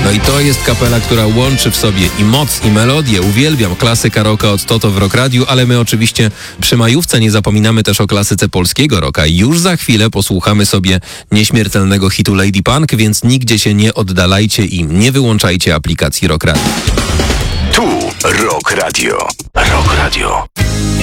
No i to jest kapela, która łączy w sobie i moc, i melodię. Uwielbiam klasyka rocka od Toto w Rock Radiu, ale my oczywiście przy majówce nie zapominamy też o klasyce polskiego rocka. Już za chwilę posłuchamy sobie nieśmiertelnego hitu Lady Punk, więc nigdzie się nie oddalajcie i nie wyłączajcie aplikacji Rock Radio. Tu Rock Radio. Rock Radio.